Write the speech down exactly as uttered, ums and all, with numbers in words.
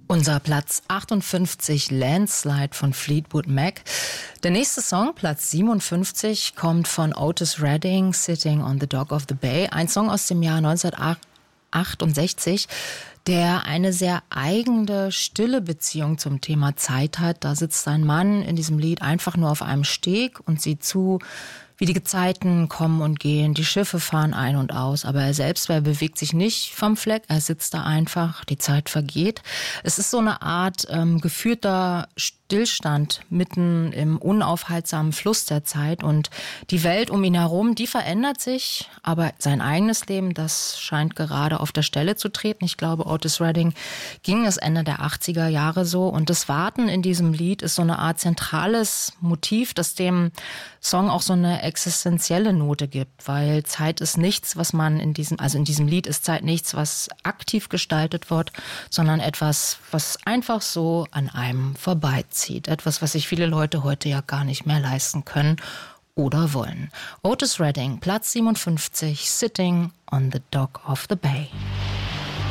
Unser Platz achtundfünfzig, Landslide von Fleetwood Mac. Der nächste Song, Platz siebenundfünfzig, kommt von Otis Redding, Sitting on the Dock of the Bay. Ein Song aus dem Jahr neunzehnhundertachtundsechzig, der eine sehr eigene, stille Beziehung zum Thema Zeit hat. Da sitzt ein Mann in diesem Lied einfach nur auf einem Steg und sieht zu, wie die Gezeiten kommen und gehen, die Schiffe fahren ein und aus, aber er selbst, er bewegt sich nicht vom Fleck, er sitzt da einfach, die Zeit vergeht. Es ist so eine Art ähm, geführter Stillstand mitten im unaufhaltsamen Fluss der Zeit und die Welt um ihn herum, die verändert sich, aber sein eigenes Leben, das scheint gerade auf der Stelle zu treten. Ich glaube, Otis Redding ging es Ende der achtziger Jahre so und das Warten in diesem Lied ist so eine Art zentrales Motiv, das dem Song auch so eine existenzielle Note gibt, weil Zeit ist nichts, was man in diesem, also in diesem Lied ist Zeit nichts, was aktiv gestaltet wird, sondern etwas, was einfach so an einem vorbeizieht. Etwas, was sich viele Leute heute ja gar nicht mehr leisten können oder wollen. Otis Redding, Platz siebenundfünfzig, Sitting on the Dock of the Bay.